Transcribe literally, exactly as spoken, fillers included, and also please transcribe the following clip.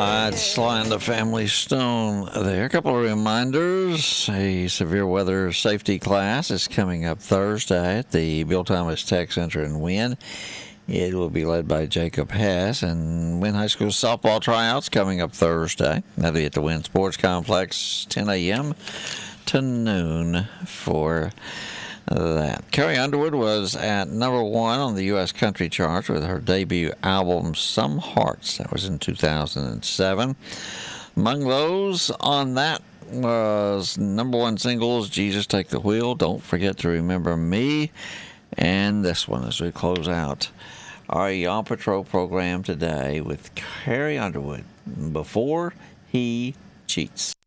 I'd slide the Family Stone there. A couple of reminders. A severe weather safety class is coming up Thursday at the Bill Thomas Tech Center in Wynn. It will be led by Jacob Hess. And Wynn High School softball tryouts coming up Thursday. That'll be at the Wynn Sports Complex, ten a.m. to noon for that. Carrie Underwood was at number one on the U S country charts with her debut album, Some Hearts. That was in two thousand seven. Among those on that was number one singles, Jesus Take the Wheel, Don't Forget to Remember Me, and this one as we close out our Yaw Patrol program today with Carrie Underwood, Before He Cheats.